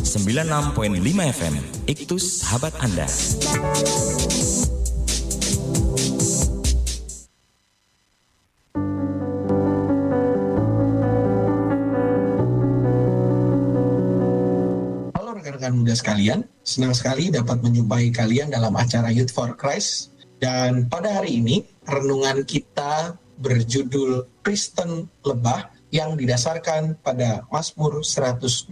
96.5 FM, Iktus Sahabat Anda. Halo rekan-rekan muda sekalian, senang sekali dapat menjumpai kalian dalam acara Youth for Christ. Dan pada hari ini, renungan kita berjudul Kristen Lebah yang didasarkan pada Mazmur 121.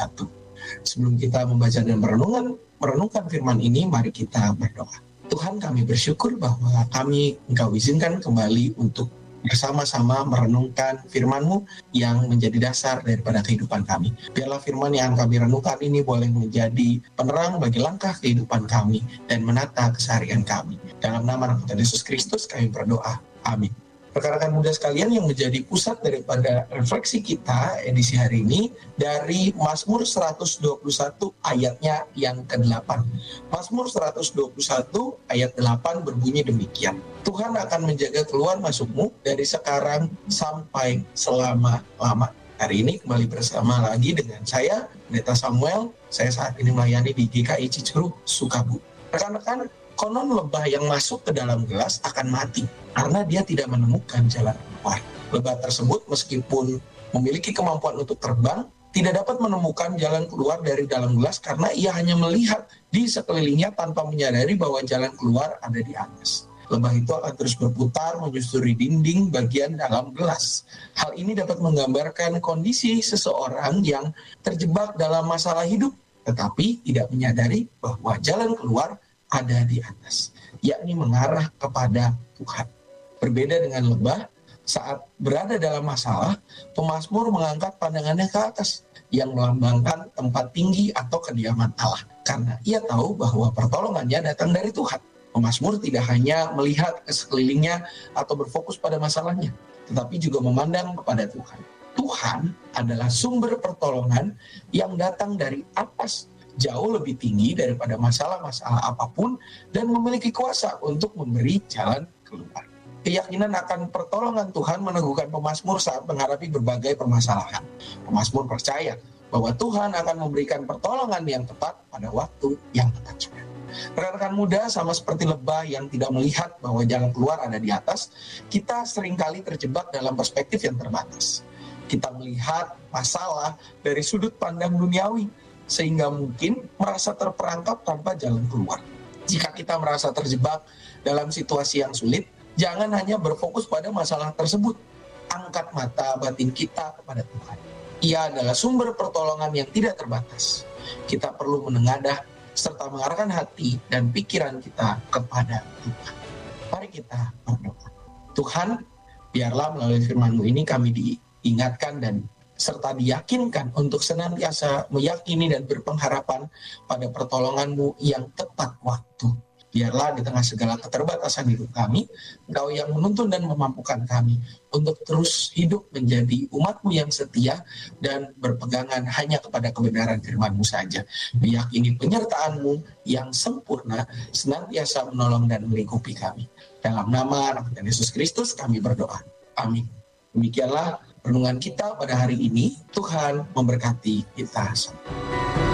Sebelum kita membaca dan merenungkan firman ini, mari kita berdoa. Tuhan, kami bersyukur bahwa Engkau izinkan kembali untuk bersama-sama merenungkan firman-Mu yang menjadi dasar daripada kehidupan kami. Biarlah firman yang kami renungkan ini boleh menjadi penerang bagi langkah kehidupan kami dan menata keseharian kami. Dalam nama Tuhan Yesus Kristus kami berdoa. Amin. Rekan-rekan muda sekalian, yang menjadi pusat daripada refleksi kita edisi hari ini dari Mazmur 121 ayatnya yang ke-8. Mazmur 121 ayat 8 berbunyi demikian. Tuhan akan menjaga keluar masukmu dari sekarang sampai selama-lama. Hari ini kembali bersama lagi dengan saya, Pendeta Samuel. Saya saat ini melayani di GKI Cicurug, Sukabumi. Rekan-rekan, konon lebah yang masuk ke dalam gelas akan mati karena dia tidak menemukan jalan keluar. Lebah tersebut meskipun memiliki kemampuan untuk terbang, tidak dapat menemukan jalan keluar dari dalam gelas karena ia hanya melihat di sekelilingnya tanpa menyadari bahwa jalan keluar ada di atas. Lebah itu akan terus berputar menyusuri dinding bagian dalam gelas. Hal ini dapat menggambarkan kondisi seseorang yang terjebak dalam masalah hidup, tetapi tidak menyadari bahwa jalan keluar ada di atas, yakni mengarah kepada Tuhan. Berbeda dengan lebah, saat berada dalam masalah, pemazmur mengangkat pandangannya ke atas, yang melambangkan tempat tinggi atau kediaman Allah, karena ia tahu bahwa pertolongannya datang dari Tuhan. Pemazmur tidak hanya melihat ke sekelilingnya atau berfokus pada masalahnya, tetapi juga memandang kepada Tuhan. Tuhan adalah sumber pertolongan yang datang dari atas, jauh lebih tinggi daripada masalah-masalah apapun, dan memiliki kuasa untuk memberi jalan keluar. Keyakinan akan pertolongan Tuhan meneguhkan pemazmur saat menghadapi berbagai permasalahan. Pemazmur percaya bahwa Tuhan akan memberikan pertolongan yang tepat pada waktu yang tepat juga. Rekan-rekan muda, sama seperti lebah yang tidak melihat bahwa jalan keluar ada di atas, kita seringkali terjebak dalam perspektif yang terbatas. Kita melihat masalah dari sudut pandang duniawi, sehingga mungkin merasa terperangkap tanpa jalan keluar. Jika kita merasa terjebak dalam situasi yang sulit, jangan hanya berfokus pada masalah tersebut. Angkat mata batin kita kepada Tuhan. Ia adalah sumber pertolongan yang tidak terbatas. Kita perlu menengadah serta mengarahkan hati dan pikiran kita kepada Tuhan. Mari kita berdoa. Tuhan, biarlah melalui firman-Mu ini kami diingatkan dan serta diyakinkan untuk senantiasa meyakini dan berpengharapan pada pertolongan-Mu yang tepat waktu. Biarlah di tengah segala keterbatasan hidup kami, Engkau yang menuntun dan memampukan kami untuk terus hidup menjadi umat-Mu yang setia dan berpegangan hanya kepada kebenaran firman-Mu saja. Meyakini penyertaan-Mu yang sempurna senantiasa menolong dan melingkupi kami. Dalam nama Tuhan Yesus Kristus kami berdoa. Amin. Demikianlah renungan kita pada hari ini. Tuhan memberkati kita semua.